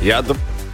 Ja,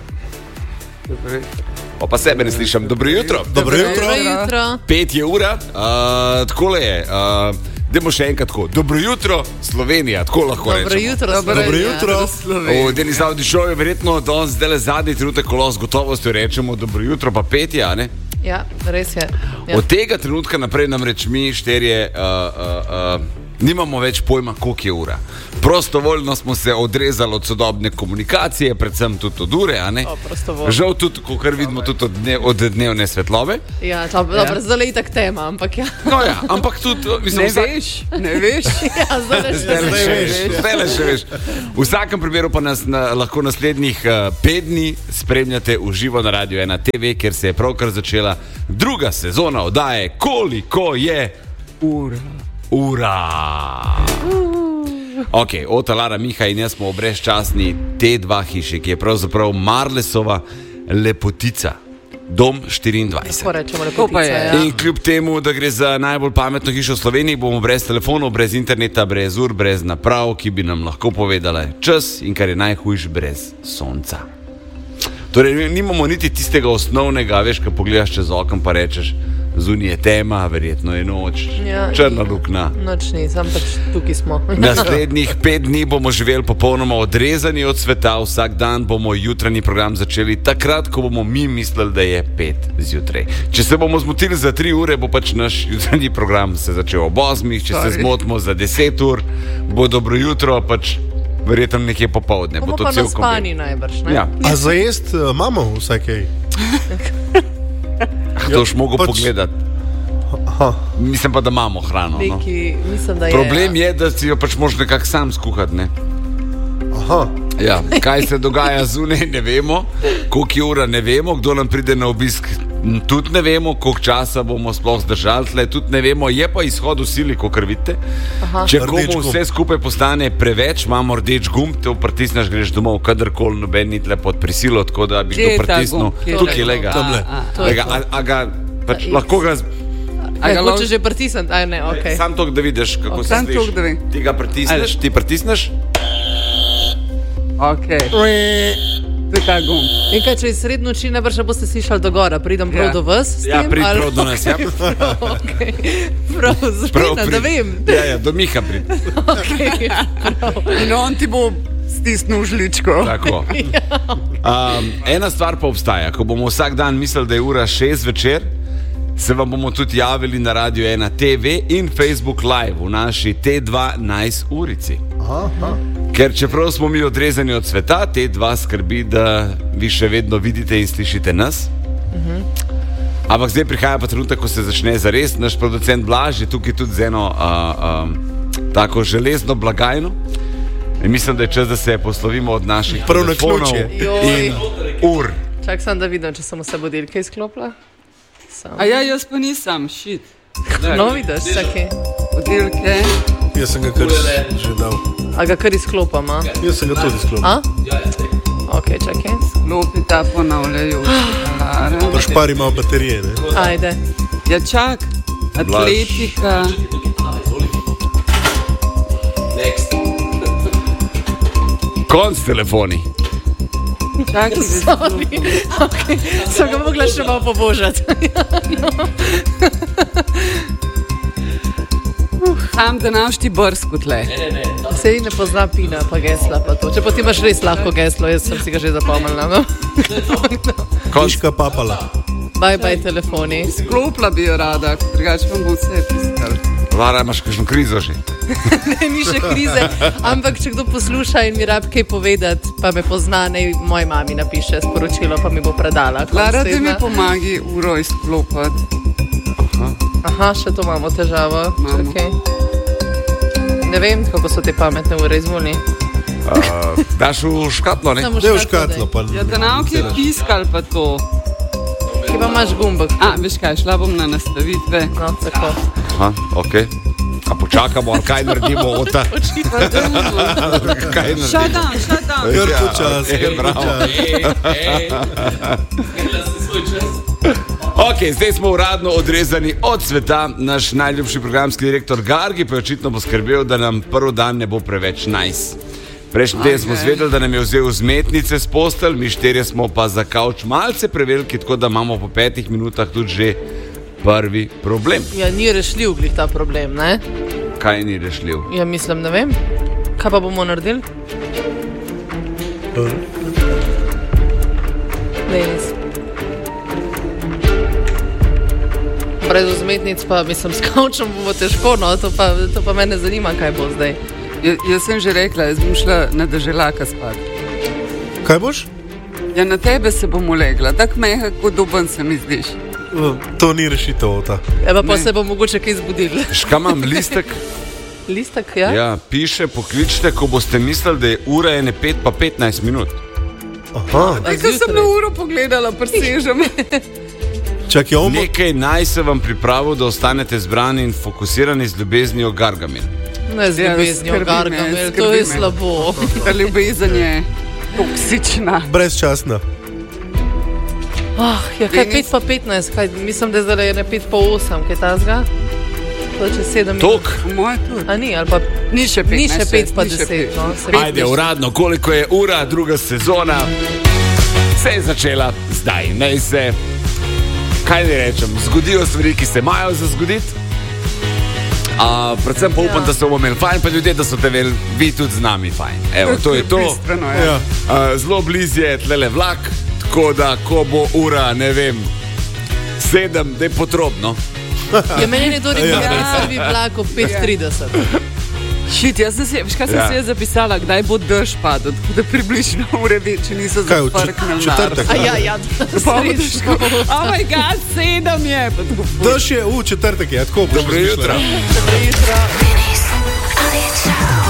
pa sebe ne slišam. Dobro jutro. Dobro jutro. 5 je ura, takole je. Dajmo še enkrat tako. Dobro jutro, Slovenija, tako lahko rečemo. Dobro jutro. V Denis Audi Show je verjetno danes zdaj zadnji trenutek, ko z gotovostjo rečemo dobro jutro, pa 5 je, a ne? Ja, res je. Ja. Od tega trenutka naprej namreč mi šterje nimamo več pojma, koliko je ura. Prostovoljno smo se odrezali od sodobne komunikacije, predvsem tudi od ure, a ne? Žal tudi, kot vidimo, tudi od dnevne svetlobe. Ja, dobro, zdaj je itak tema, ampak ja. No ja, ampak tudi, mislim, ne veš. Ja, zdaj še veš. V vsakem primeru pa nas lahko naslednjih 5 dni spremljate v živo na Radio 1 TV, kjer se je pravkar začela druga sezona oddaje Koliko je ura. Ok, Ota, Lara, Miha in jaz smo v brezčasni T2 hiši, ki je pravzaprav Marlesova lepotica. Dom 24. Tako rečemo, lepotica, ja. In kljub temu, da gre za najbolj pametno hišo v Sloveniji, bomo brez telefonov, brez interneta, brez ur, brez naprav, ki bi nam lahko povedala čas in kar je najhujš, brez sonca. Torej, nimamo niti tistega osnovnega, veš, ko pogledaš čez okno pa rečeš, zunaj je tema, verjetno je noč, ja, črna luknja. Noč ni, sam pač tukaj smo. Naslednjih 5 dni bomo živeli popolnoma odrezani od sveta, vsak dan bomo jutranji program začeli takrat, ko bomo mi mislili, da je 5 zjutraj. Če se bomo zmotili za 3 ure, bo pač naš jutranji program se začel ob 8, če se zmotimo za 10 ur, bo dobro jutro, pač verjetno nekje popoldne. Bomo pa naspani najbrž, ne? Ja. A za jest imamo vsakej? To už mogo pogledati. Mislim pa, da imamo hrano. Mislim, da problem je, da si jo pač moraš nekako sam skuhati, ne? Aha. Ja, kaj se dogaja zunaj, ne vemo, koliko je ura, ne vemo, kdo nam pride na obisk, tudi ne vemo, koliko časa bomo sploh zdržali tle, tudi ne vemo, je pa izhod v sili, kakor vidite. Če komu vse skupaj postane preveč, imamo rdeč gumb, te pritisneš, greš domov, kadarkoli, noben ni tle pod prisilo, tako da bi to pritisnil. Tukaj lega. A ga, pač lahko ga... A ga hočeš že pritisniti? Aj ne, okej. Sam toliko, da vidiš, kako se sliš. Ti ga pritisneš, ti pritisneš. Okay. To je ta gumb. In kaj, če je sred noči, najbrž boste slišali do gora, pridem prav do vas s tem? Ja, pridem prav do nas, ja. Okay. Prav, zapredna, da vem. Ja, do Miha pridem. Okay, in on ti bo stisnil žličko. Tako. Ena stvar pa obstaja, ko bomo vsak dan mislili, da je ura 6 večer, se vam bomo tudi javili na Radio 1 TV in Facebook Live v naši T2 Nice urici. Aha. Ker čeprav smo mi odrezani od sveta, T2 skrbi, da vi še vedno vidite in slišite nas. Ampak zdaj prihaja pa trenutek, ko se začne zares. Naš producent Blaž je tukaj tudi z eno tako železno blagajno. In mislim, da je čas, da se poslovimo od naših telefonov in ur. Čak sem, da vidim, če sem vse budilke izklopila. A ja, jaz pa nisem, shit. No, vidiš, čakaj. Budilke. Jaz sem ga kar že dal. A ga kar izklopam, a? Jaz sem ga tudi izklopil. Ok, čakaj. Sklopi ta ponavljajoči alarm. Pa špari malo baterije, ne? Ajde. Ja, čak. Atletika. Konc telefoni. Čakaj. Sorry. Ok, sem ga mogla še malo pobožati. Sam, da naš ti brsko tle. Ne. Sej ne pozna pina, pa gesla pa to. Če pa ti imaš res lahko geslo, jaz sem si ga že zapomnila, no? Kiška papala. Bye telefoni. Sklopla bi jo rada, drugače vam bo vse piskal. Lara, imaš kakšno krizo že? Ne, ni še krize, ampak če kdo posluša in mi rab kaj povedati, pa me pozna, ne moji mami napiše sporočilo, pa mi bo predala. Lara, da mi pomagi uro izklopati. Aha, še to imamo težavo. Okay. Ne vem, kako so te pametne ure izvoli. Daš v škatlo, ne? Da je v škatlo, pa ne. Ja, da navk je piskal pa to. Ki pa imaš gumbek. Veš kaj, šla bom na nastavitve. No, tako. Aha, okej. A počakamo, ali kaj naredimo, Ota? Kaj naredimo? Šadan. Kar počas. Ok, zdaj smo uradno odrezani od sveta. Naš najljubši programski direktor Gargi pa je očitno poskrbel, da nam prvi dan ne bo preveč nice. Prejšnji teden smo zvedeli, da nam je vzel vzmetnice z postelj, mi 4 smo pa za kavč malce preveliki, tako da imamo po 5 minutah tudi že prvi problem. Ja, ni rešljiv glih ta problem, ne? Kaj ni rešljiv? Ja, mislim, ne vem. Kaj pa bomo naredili? Denis. Brez vzmetnic pa, mislim, s kavčem bo težko, no, to pa mene zanima, kaj bo zdaj. Jaz sem že rekla, jaz bom šla na deželaka spat. Kaj boš? Ja, na tebe se bom ulegla, tak mehak, kot doben se mi zdiš. To ni rešitev, ta. Eba pa se bo mogoče kaj zbudili. Škaj imam listek? Listek, ja? Ja, piše, pokličite, ko boste mislili, da je ura 5 pa 15 minut. Aha. Ko sem na uro pogledala, presežem. Čakaj, on bo... Nekaj naj se vam pripravil, da ostanete zbrani in fokusirani z ljubeznijo Gargamel. Ne z ljubeznijo Gargamel, to je slabo. Ta ljubezen je toksična. Brezčasna. Ja, kaj 5 pa 15, kaj, mislim, da je zdaj 5 pa 8, kaj tazga? To je čez 7 minut. Tok? Moje tudi. A ni, ali pa Ni še 15. ni še 5 pa 10, no. Ajde, uradno, koliko je ura, druga sezona se je začela zdaj. Naj se, kaj ne rečem, zgodijo stvari, ki se imajo za zgoditi. Predvsem pa upam, da se bomo imeli fajn, pa ljudje, da so te vi tudi z nami fajn. Evo, to je to. Bistveno, Ja. Zelo blizu je tlele vlak, tako da, ko bo ura, ne vem, 7, da je potrobno. Ja, meni je to rekel, da je prvi vlak ob 5:30. Šit, jaz sem si, veš kaj sem si jaz zapisala, kdaj bo dež padel, tako da približno ure če niso Kaj, v zaprknili četrtek? Ja, striško. Oh my god, 7 je. Daš je v četrtek, je tako. Dobro jutro. Dobro jutro. Dennis, Ali Show.